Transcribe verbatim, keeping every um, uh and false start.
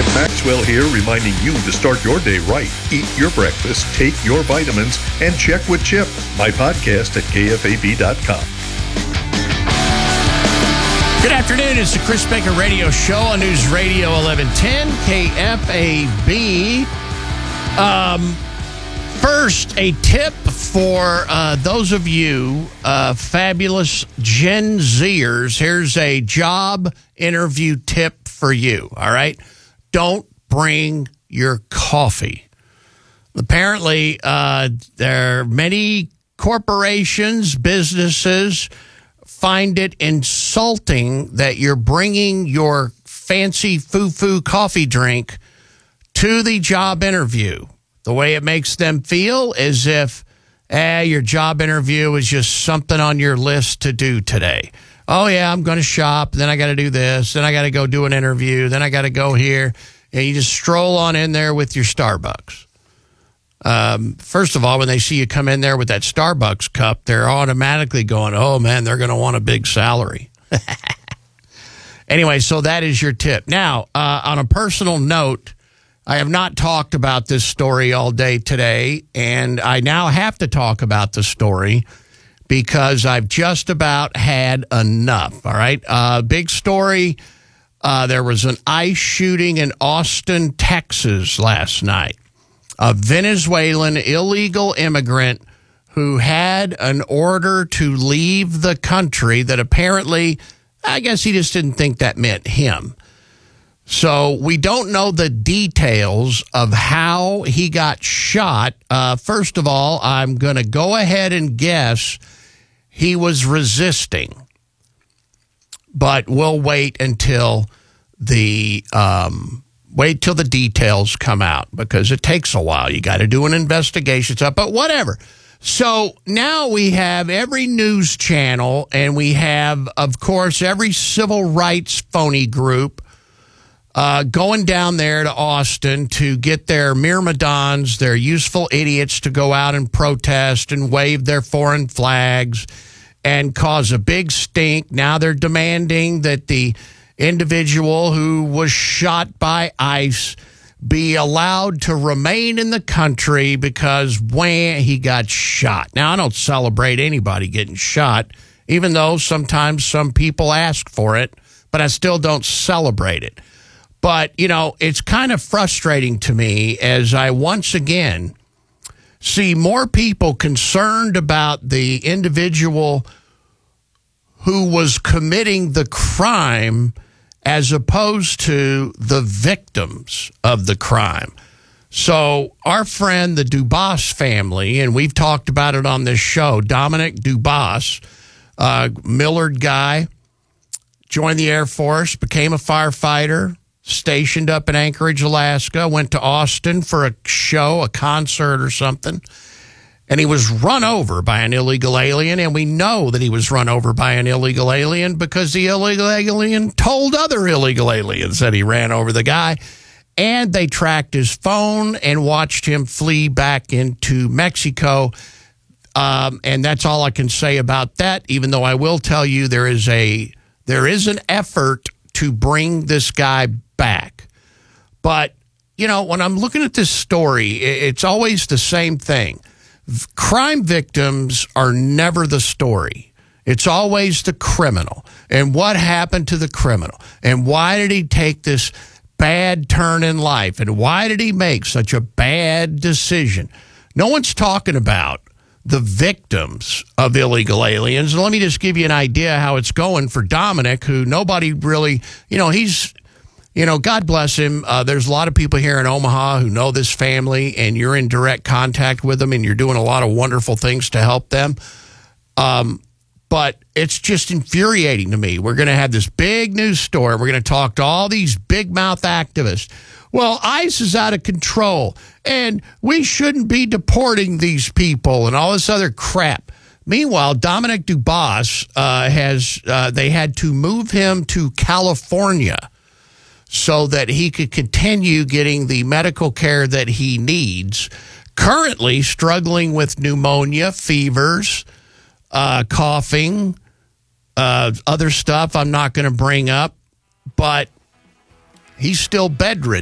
Maxwell here, reminding you to start your day right. Eat your breakfast, take your vitamins, and check with Chip, my podcast at K F A B dot com. Good afternoon. It's the Chris Baker Radio Show on News Radio eleven ten, K F A B. Um, first, a tip for uh, those of you uh, fabulous Gen Zers. Here's a job interview tip for you, all right? Don't bring your coffee. Apparently, uh, there are many corporations, businesses find it insulting that you're bringing your fancy foo-foo coffee drink to the job interview. The way it makes them feel is if, eh, your job interview is just something on your list to do today. Oh, yeah, I'm going to shop, then I got to do this, then I got to go do an interview, then I got to go here, and you just stroll on in there with your Starbucks. Um, first of all, when they see you come in there with that Starbucks cup, they're automatically going, oh, man, they're going to want a big salary. Anyway, so that is your tip. Now, uh, on a personal note, I have not talked about this story all day today, and I now have to talk about the story because I've just about had enough, all right? Uh, big story. Uh, there was an ICE shooting in Austin, Texas last night. A Venezuelan illegal immigrant who had an order to leave the country that apparently, I guess he just didn't think that meant him. So we don't know the details of how he got shot. Uh, first of all, I'm going to go ahead and guess he was resisting. But we'll wait until the... Um, Wait till the details come out because it takes a while. You got to do an investigation stuff, but whatever. So now we have every news channel and we have, of course, every civil rights phony group uh, going down there to Austin to get their myrmidons, their useful idiots to go out and protest and wave their foreign flags and cause a big stink. Now they're demanding that the individual who was shot by ICE be allowed to remain in the country because when he got shot. Now, I don't celebrate anybody getting shot, even though sometimes some people ask for it, but I still don't celebrate it. But, you know, it's kind of frustrating to me as I once again see more people concerned about the individual who was committing the crime as opposed to the victims of the crime. So our friend, the Dubas family, and we've talked about it on this show, Dominic Dubas, uh, Millard guy, joined the Air Force, became a firefighter, stationed up in Anchorage, Alaska, went to Austin for a show, a concert or something, and he was run over by an illegal alien, and we know that he was run over by an illegal alien because the illegal alien told other illegal aliens that he ran over the guy, and they tracked his phone and watched him flee back into Mexico, um, and that's all I can say about that, even though I will tell you there is a there is an effort to bring this guy back. But, you know, when I'm looking at this story, it's always the same thing. Crime victims are never the story. It's always the criminal. And what happened to the criminal? And why did he take this bad turn in life? And why did he make such a bad decision? No one's talking about the victims of illegal aliens. And let me just give you an idea how it's going for Dominic, who nobody really, you know, he's... You know, God bless him. Uh, there's a lot of people here in Omaha who know this family, and you're in direct contact with them, and you're doing a lot of wonderful things to help them. Um, but it's just infuriating to me. We're going to have this big news story. We're going to talk to all these big mouth activists. Well, ICE is out of control, and we shouldn't be deporting these people and all this other crap. Meanwhile, Dominic Dubas uh, has, uh, they had to move him to California so that he could continue getting the medical care that he needs. Currently struggling with pneumonia, fevers, uh, coughing, uh, other stuff I'm not going to bring up, but he's still bedridden.